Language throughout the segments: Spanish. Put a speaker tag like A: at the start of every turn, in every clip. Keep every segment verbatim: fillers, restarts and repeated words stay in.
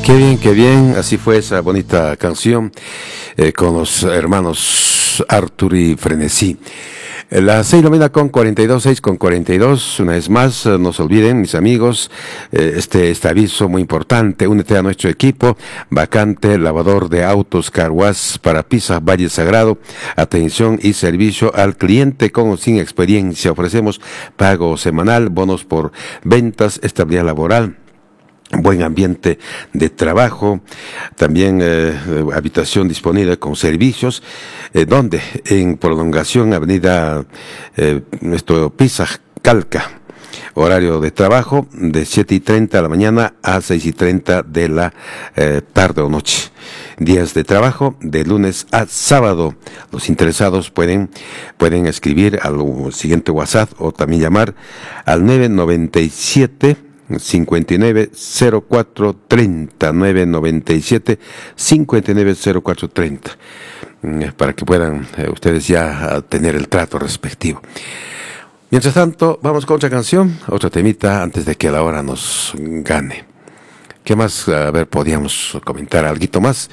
A: Qué bien, qué bien, así fue esa bonita canción eh, con los hermanos Artur y Frenesí. Eh, Las seis de la mañana con cuarenta y dos, seis con cuarenta y dos, una vez más, eh, no se olviden, mis amigos, eh, este, este aviso muy importante, únete a nuestro equipo, vacante, lavador de autos, carguas para Pisa, Valle Sagrado, atención y servicio al cliente con o sin experiencia, ofrecemos pago semanal, bonos por ventas, estabilidad laboral, buen ambiente de trabajo, también eh, habitación disponible con servicios, eh, donde en prolongación avenida eh, nuestro Pisa Calca, horario de trabajo de siete y treinta de la mañana a seis y treinta de la eh, tarde o noche. Días de trabajo de lunes a sábado. Los interesados pueden, pueden escribir al siguiente WhatsApp o también llamar al nueve noventa y siete cincuenta y nueve cero cuatro treinta, nueve noventa y siete cincuenta y nueve cero cuatro treinta, para que puedan eh, ustedes ya tener el trato respectivo. Mientras tanto, vamos con otra canción, otra temita, antes de que la hora nos gane. ¿Qué más? A ver, podíamos comentar algo más.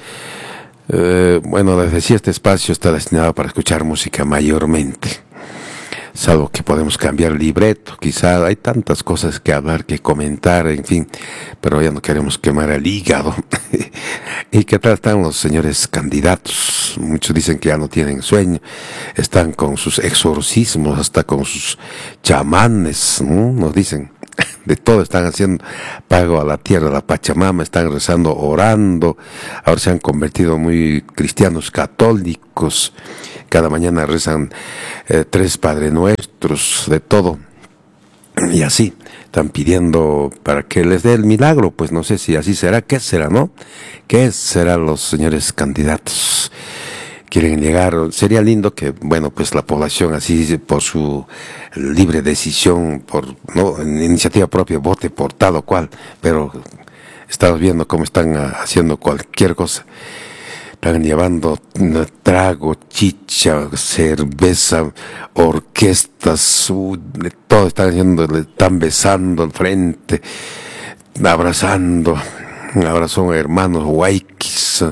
A: Eh, bueno, les decía, este espacio está destinado para escuchar música mayormente. Salvo que podemos cambiar el libreto, quizá hay tantas cosas que hablar, que comentar, en fin, pero ya no queremos quemar el hígado. ¿Y qué tal están los señores candidatos? Muchos dicen que ya no tienen sueño, están con sus exorcismos, hasta con sus chamanes, ¿no? Nos dicen, de todo están haciendo, pago a la tierra, a la Pachamama, están rezando, orando, ahora se han convertido muy cristianos católicos, cada mañana rezan eh, tres Padre Nuestros, de todo, y así, están pidiendo para que les dé el milagro, pues no sé si así será, ¿qué será, no? ¿Qué serán los señores candidatos? Quieren llegar, sería lindo que, bueno, pues la población así, por su libre decisión, por no iniciativa propia, vote por tal o cual, pero estamos viendo cómo están haciendo cualquier cosa. Están llevando trago, chicha, cerveza, orquestas, uh, de todo están haciendo, le están besando al frente, abrazando, ahora son hermanos guayquis,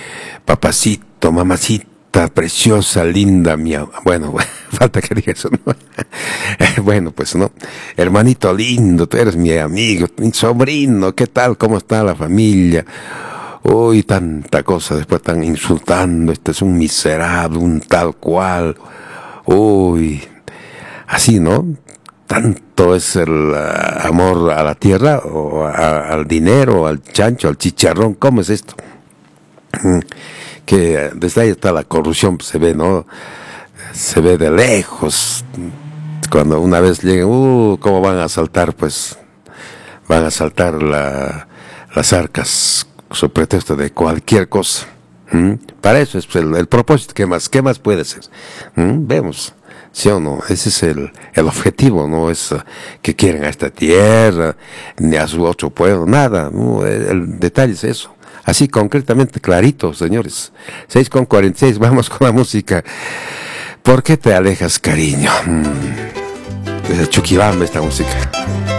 A: papacito, mamacita, preciosa, linda, mía, bueno, falta que diga eso, ¿no? Bueno, pues no, hermanito lindo, tú eres mi amigo, mi sobrino, ¿qué tal? ¿Cómo está la familia? Uy, tanta cosa, después están insultando, este es un miserable, un tal cual, uy, así, ¿no? Tanto es el uh, amor a la tierra, o a, al dinero, al chancho, al chicharrón, ¿cómo es esto? Que desde ahí está la corrupción, se ve, ¿no? Se ve de lejos, cuando una vez llegan, uh, ¿cómo van a asaltar? Pues van a asaltar la, las arcas, su pretexto de cualquier cosa. ¿Mm? Para eso es el, el propósito. ¿Qué más? ¿Qué más puede ser? ¿Mm? Vemos, ¿sí o no? Ese es el, el objetivo, no es uh, que quieren a esta tierra, ni a su otro pueblo, nada, ¿no? El, el detalle es eso. Así concretamente, clarito, señores. seis con cuarenta y seis, vamos con la música. ¿Por qué te alejas, cariño? Mm. Es el Chuquibamba esta música.